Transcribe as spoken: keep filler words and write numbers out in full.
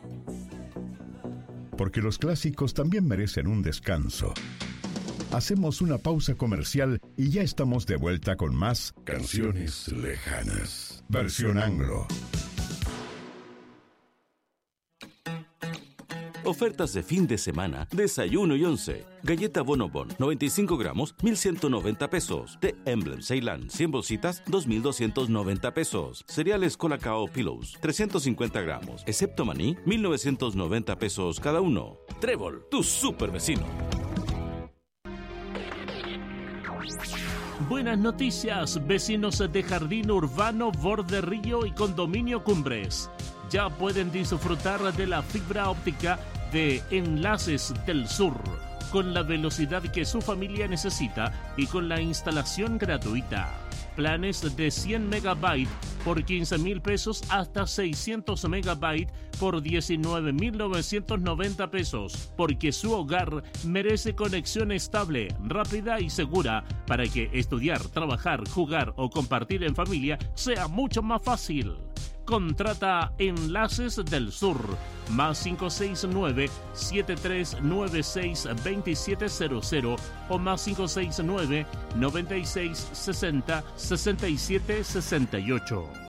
Porque los clásicos también merecen un descanso. Hacemos una pausa comercial y ya estamos de vuelta con más Canciones Lejanas, versión anglo. Ofertas de fin de semana, desayuno y once. Galleta Bonobon, noventa y cinco gramos, mil ciento noventa pesos. Té Emblem Ceilán, cien bolsitas, dos mil doscientos noventa pesos. Cereales Colacao Pillows, trescientos cincuenta gramos, excepto maní, mil novecientos noventa pesos cada uno. Trébol, tu super vecino. Buenas noticias, vecinos de Jardín Urbano, Borde Río y Condominio Cumbres. Ya pueden disfrutar de la fibra óptica de Enlaces del Sur, con la velocidad que su familia necesita y con la instalación gratuita. Planes de cien megabytes por quince mil pesos hasta seiscientos megabytes por diecinueve mil novecientos noventa pesos, porque su hogar merece conexión estable, rápida y segura para que estudiar, trabajar, jugar o compartir en familia sea mucho más fácil. Contrata Enlaces del Sur, más cinco seis nueve, siete tres nueve seis, dos siete cero cero o más cinco seis nueve, noventa y seis, sesenta, sesenta y siete, sesenta y ocho.